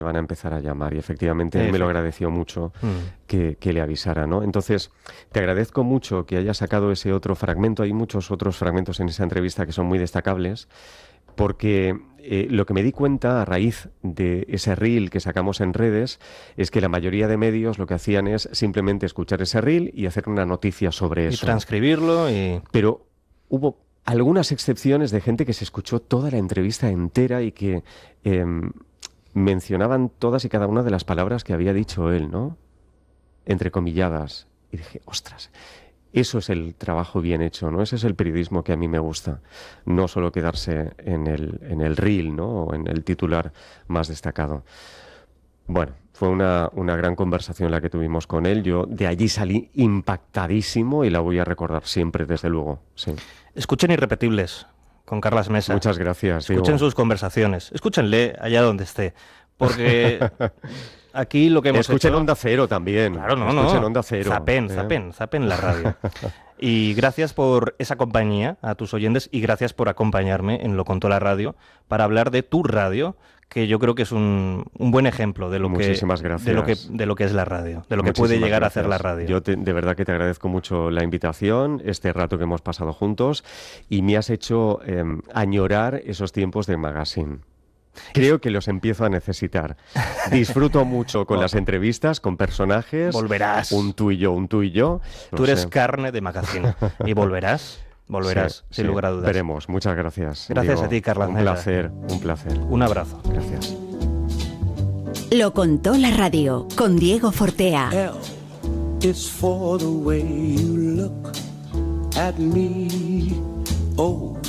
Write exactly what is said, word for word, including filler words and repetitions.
van a empezar a llamar y efectivamente él me lo agradeció mucho mm. que, que le avisara, ¿no? Entonces, te agradezco mucho que hayas sacado ese otro fragmento. Hay muchos otros fragmentos en esa entrevista que son muy destacables, porque eh, lo que me di cuenta a raíz de ese reel que sacamos en redes es que la mayoría de medios lo que hacían es simplemente escuchar ese reel y hacer una noticia sobre eso. Y transcribirlo y... Pero hubo algunas excepciones de gente que se escuchó toda la entrevista entera y que... Eh, mencionaban todas y cada una de las palabras que había dicho él, ¿no? Entrecomilladas. Y dije, ostras, eso es el trabajo bien hecho, ¿no? Ese es el periodismo que a mí me gusta. No solo quedarse en el, en el reel, ¿no? O en el titular más destacado. Bueno, fue una, una gran conversación la que tuvimos con él. Yo de allí salí impactadísimo y la voy a recordar siempre, desde luego. Sí. Escuchen Irrepetibles con Carlas Mesa. Muchas gracias. Escuchen digo. sus conversaciones. Escúchenle allá donde esté. Porque aquí lo que hemos Escuchen hecho... Onda Cero también. Claro, no, Escuchen no. Onda Cero. Zapen, ¿eh? zapen, zapen la radio. Y gracias por esa compañía a tus oyentes y gracias por acompañarme en Lo Contó la Radio para hablar de tu radio, que yo creo que es un, un buen ejemplo de lo, Muchísimas que, gracias. de, lo que, de lo que es la radio, de lo que Muchísimas puede llegar gracias. a hacer la radio. Yo te, de verdad que te agradezco mucho la invitación, este rato que hemos pasado juntos, y me has hecho eh, añorar esos tiempos de magazine. Creo que los empiezo a necesitar. Disfruto mucho con las entrevistas, con personajes. Volverás. Un tú y yo, un tú y yo. No tú eres sé. carne de magazine. Y volverás. Volverás, sí, sin sí, lugar a dudas. Veremos. Muchas gracias. Gracias Digo, a ti, Carlas Un Mesa. placer, un placer. Un abrazo. Gracias. Lo Contó la Radio, con Diego Fortea. L is for the way you look at me. O